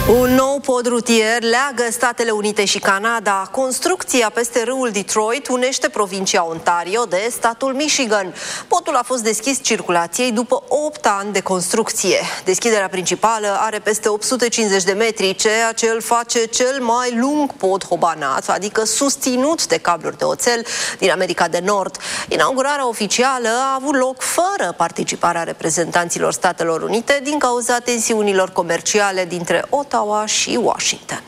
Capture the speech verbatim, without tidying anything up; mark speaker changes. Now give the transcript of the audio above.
Speaker 1: Un nou pod rutier leagă Statele Unite și Canada. Construcția peste râul Detroit unește provincia Ontario de statul Michigan. Podul a fost deschis circulației după opt ani de construcție. Deschiderea principală are peste opt sute cincizeci de metri, ceea ce îl face cel mai lung pod hobanat, adică susținut de cabluri de oțel, din America de Nord. Inaugurarea oficială a avut loc fără participarea reprezentanților Statelor Unite din cauza tensiunilor comerciale dintre Ottawa și Washington.